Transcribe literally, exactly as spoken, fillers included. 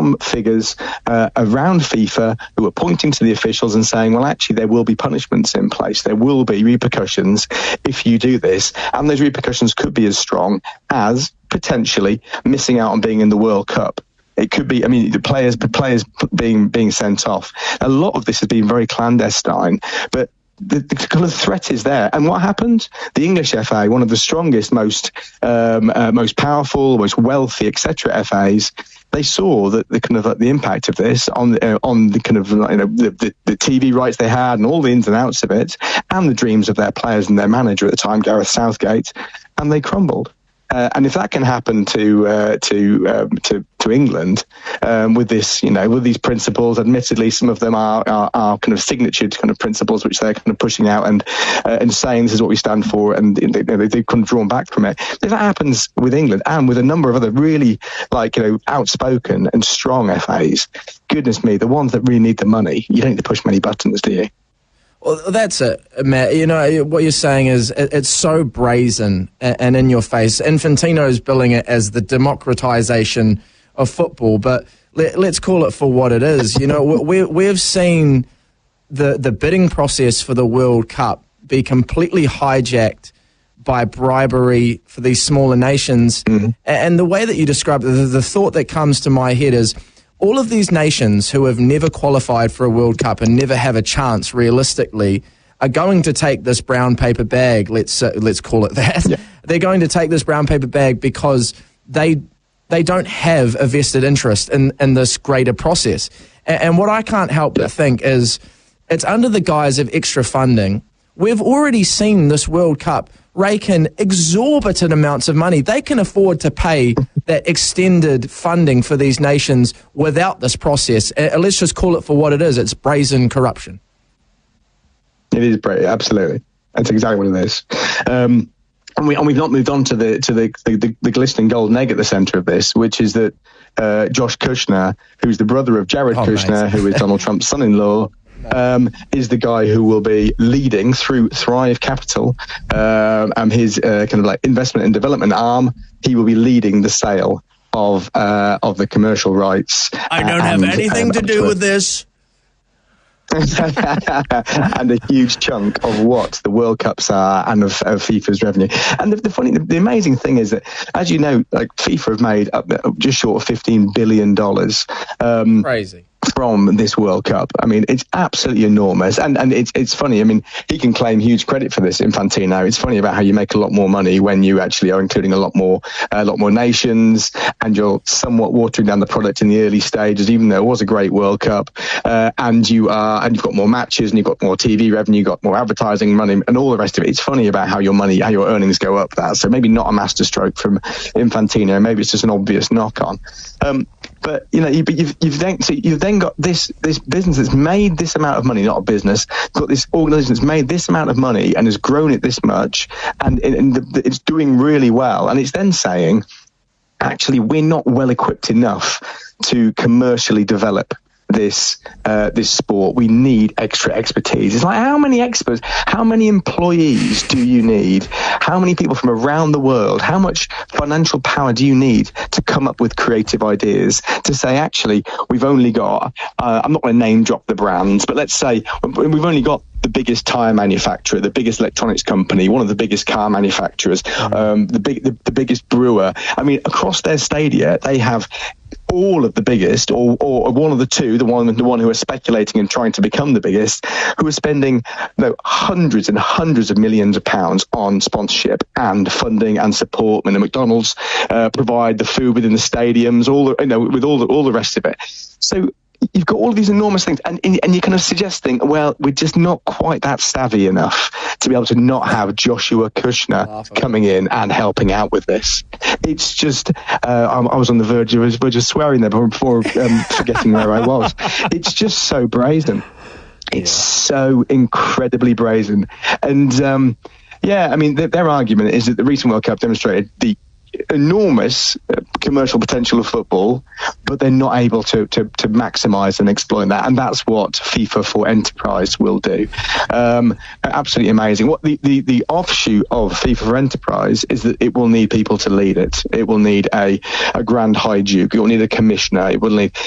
some figures uh, around FIFA who are pointing to the officials and saying, well, actually, there will be punishments in place. There will be repercussions if you do this. And those repercussions could be as strong as potentially missing out on being in the World Cup. It could be, I mean, the players, the players being being sent off. A lot of this has been very clandestine, but the, the kind of threat is there. And what happened? The English F A, one of the strongest, most um, uh, most powerful, most wealthy, et cetera F As, they saw that the kind of like, the impact of this on the, uh, on the kind of you know the, the, the T V rights they had and all the ins and outs of it, and the dreams of their players and their manager at the time, Gareth Southgate, and they crumbled. Uh, and if that can happen to uh, to, um, to to England um, with this, you know, with these principles, admittedly, some of them are, are, are kind of signatured kind of principles which they're kind of pushing out and uh, and saying this is what we stand for, and they, they, they've kind of drawn back from it. If that happens with England and with a number of other really like you know outspoken and strong F As, goodness me, the ones that really need the money, you don't need to push many buttons, do you? Well, that's it, Matt. You know, what you're saying is it's so brazen and in your face. Infantino is billing it as the democratization of football, but let, let's call it for what it is. You know, we, we've seen the, the bidding process for the World Cup be completely hijacked by bribery for these smaller nations. Mm-hmm. And the way that you describe it, the, the thought that comes to my head is, all of these nations who have never qualified for a World Cup and never have a chance realistically are going to take this brown paper bag, let's uh, let's call it that. Yeah. They're going to take this brown paper bag because they they don't have a vested interest in, in this greater process. And, and what I can't help but think is it's under the guise of extra funding. We've already seen this World Cup rake in exorbitant amounts of money. They can afford to pay that extended funding for these nations without this process. Uh, let's just call it for what it is. It's brazen corruption. It is brazen, absolutely. That's exactly what it is. Um, and, we, and we've not moved on to the to the, the, the glistening golden egg at the centre of this, which is that uh, Josh Kushner, who's the brother of Jared oh, Kushner, nice. who is Donald Trump's son-in-law, Um, is the guy who will be leading through Thrive Capital uh, and his uh, kind of like investment and development arm. He will be leading the sale of uh, of the commercial rights. I don't and, have anything um, to do with this. And a huge chunk of what the World Cups are and of, of FIFA's revenue. And the, the funny, the, the amazing thing is that, as you know, like FIFA have made up, just short of fifteen billion dollars. Um, Crazy. From this World Cup. I mean, it's absolutely enormous. And and it's it's funny. I mean, he can claim huge credit for this, Infantino. It's funny about how you make a lot more money when you actually are including a lot more a lot more nations, and you're somewhat watering down the product in the early stages, even though it was a great World Cup. Uh, and you are and you've got more matches, and you've got more T V revenue, you've got more advertising money, and all the rest of it. It's funny about how your money, how your earnings go up. That so maybe not a masterstroke from Infantino. Maybe it's just an obvious knock on. Um, But you know, you, you've you've then so you've then got this this business that's made this amount of money, not a business, got this organisation that's made this amount of money and has grown it this much, and, and the, it's doing really well, and it's then saying, actually, we're not well equipped enough to commercially develop this uh, this sport. We need extra expertise. It's like, how many experts, how many employees do you need? How many people from around the world? How much financial power do you need to come up with creative ideas to say, actually, we've only got, uh, I'm not going to name drop the brands, but let's say we've only got the biggest tyre manufacturer, the biggest electronics company, one of the biggest car manufacturers, um, the big, the, the biggest brewer. I mean, across their stadia, they have all of the biggest, or, or one of the two, the one the one who are speculating and trying to become the biggest, who are spending you know, hundreds and hundreds of millions of pounds on sponsorship and funding and support. And the McDonald's uh, provide the food within the stadiums, all the, you know, with all the all the rest of it. So you've got all of these enormous things, and and you're kind of suggesting, well, we're just not quite that savvy enough to be able to not have Joshua Kushner coming in and helping out with this. It's just, uh, I, I was on the verge of, verge of swearing there before um, forgetting where I was. It's just so brazen. It's yeah. so incredibly brazen. And um, yeah, I mean, th- their argument is that the recent World Cup demonstrated the enormous uh, commercial potential of football, but they're not able to, to to maximise and exploit that, and that's what FIFA for Enterprise will do. Um, absolutely amazing. What the, the, the offshoot of FIFA for Enterprise is that it will need people to lead it. It will need a, a Grand High Duke. It will need a commissioner. It will need